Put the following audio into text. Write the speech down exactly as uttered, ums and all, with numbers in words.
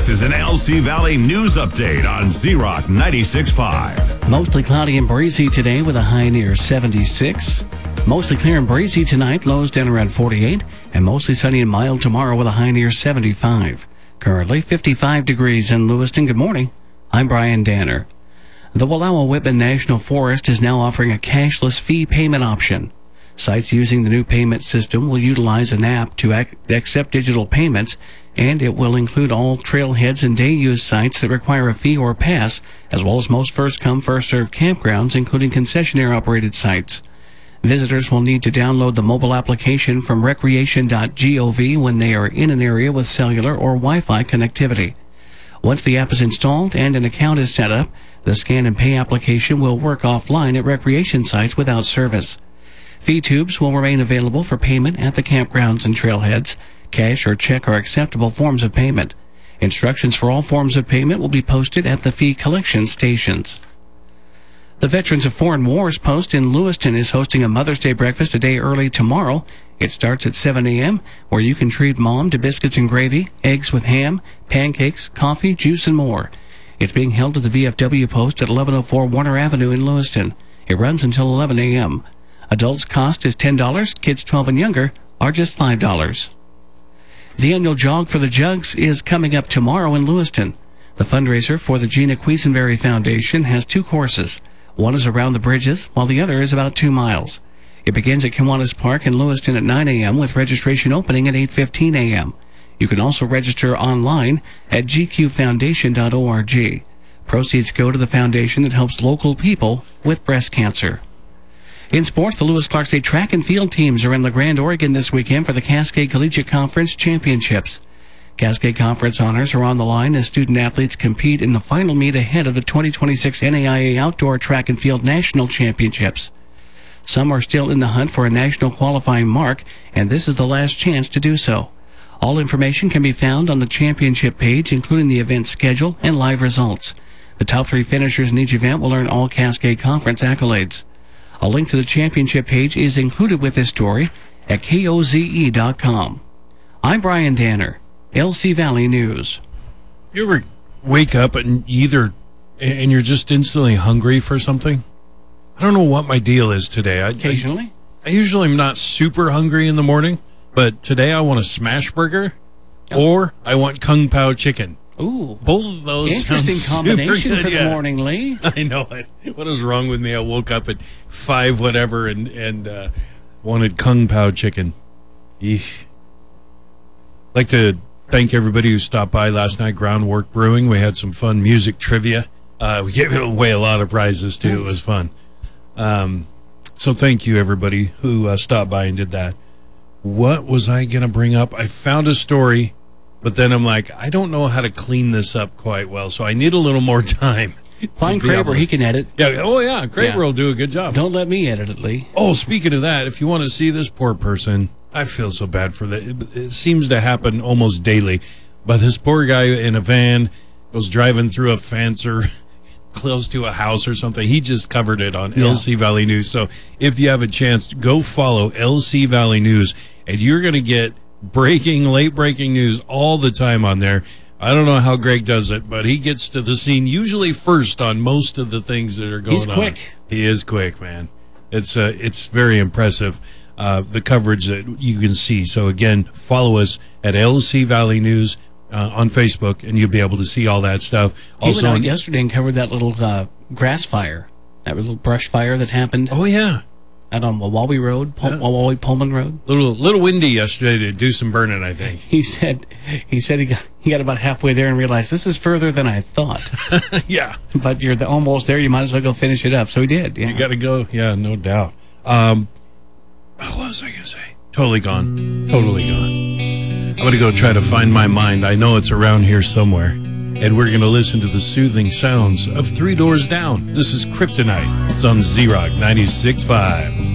This is an L C Valley News Update on Z-Rock ninety-six point five. Mostly cloudy and breezy today with a high near seventy-six. Mostly clear and breezy tonight, lows down around forty-eight. And mostly sunny and mild tomorrow with a high near seventy-five. Currently fifty-five degrees in Lewiston. Good morning. I'm Brian Danner. The Wallowa-Whitman National Forest is now offering a cashless fee payment option. Sites using the new payment system will utilize an app to ac- accept digital payments, and it will include all trailheads and day-use sites that require a fee or pass, as well as most first-come, first-served campgrounds, including concessionaire-operated sites. Visitors will need to download the mobile application from recreation dot gov when they are in an area with cellular or Wi-Fi connectivity. Once the app is installed and an account is set up, the scan and pay application will work offline at recreation sites without service. Fee tubes will remain available for payment at the campgrounds and trailheads. Cash or check are acceptable forms of payment. Instructions for all forms of payment will be posted at the fee collection stations. The Veterans of Foreign Wars Post in Lewiston is hosting a Mother's Day breakfast a day early tomorrow. It starts at seven a.m., where you can treat Mom to biscuits and gravy, eggs with ham, pancakes, coffee, juice, and more. It's being held at the V F W Post at eleven oh four Warner Avenue in Lewiston. It runs until eleven a.m. Adults' cost is ten dollars. Kids twelve and younger are just five dollars. The annual Jog for the Jugs is coming up tomorrow in Lewiston. The fundraiser for the Gina Quisenberry Foundation has two courses. One is around the bridges, while the other is about two miles. It begins at Kiwanis Park in Lewiston at nine a.m. with registration opening at eight fifteen a.m. You can also register online at g q foundation dot org. Proceeds go to the foundation that helps local people with breast cancer. In sports, the Lewis Clark State track and field teams are in La Grande, Oregon this weekend for the Cascade Collegiate Conference Championships. Cascade Conference honors are on the line as student athletes compete in the final meet ahead of the twenty twenty-six N A I A Outdoor Track and Field National Championships. Some are still in the hunt for a national qualifying mark, and this is the last chance to do so. All information can be found on the championship page, including the event schedule and live results. The top three finishers in each event will earn all Cascade Conference accolades. A link to the championship page is included with this story at K O Z E dot com. I'm Brian Danner, L C Valley News. You ever wake up and either and you're just instantly hungry for something? I don't know what my deal is today. I, Occasionally? I, I usually am not super hungry in the morning, but today I want a smash burger oh. or I want Kung Pao chicken. Ooh. Both of those interesting combination good, for yeah. the morning, Lee. I know. What is wrong with me? I woke up at five whatever and, and uh, wanted Kung Pao chicken. Eesh. I'd like to thank everybody who stopped by last night, Groundwork Brewing. We had some fun music trivia. Uh, we gave away a lot of prizes, too. Nice. It was fun. Um, so thank you, everybody who uh, stopped by and did that. What was I going to bring up? I found a story, but then I'm like, I don't know how to clean this up quite well, so I need a little more time. Find Kraber, to... he can edit. Yeah. Oh, yeah, Kraber yeah. will do a good job. Don't let me edit it, Lee. Oh, speaking of that, if you want to see this poor person, I feel so bad for that. It, it seems to happen almost daily. But this poor guy in a van was driving through a fence or close to a house or something. He just covered it on yeah. L C Valley News. So if you have a chance, go follow L C Valley News, and you're going to get breaking, late-breaking news all the time on there. I don't know how Greg does it, but he gets to the scene usually first on most of the things that are going on. He's quick. On. He is quick, man. It's uh, it's very impressive, uh, the coverage that you can see. So, again, follow us at L C Valley News uh, on Facebook, and you'll be able to see all that stuff. He also, went out yesterday and covered that little uh, grass fire, that little brush fire that happened. Oh, yeah. Out on Wawawee Road, Pul- yeah. Wawawee Pullman Road. Little little windy yesterday to do some burning, I think. He said he said he got, he got about halfway there and realized this is further than I thought. Yeah. But you're the, almost there. You might as well go finish it up. So he did. Yeah. You got to go. Yeah, no doubt. Um, what was I going to say? Totally gone. Totally gone. I'm going to go try to find my mind. I know it's around here somewhere. And we're going to listen to the soothing sounds of Three Doors Down. This is Kryptonite. It's on Z-Rock ninety-six point five.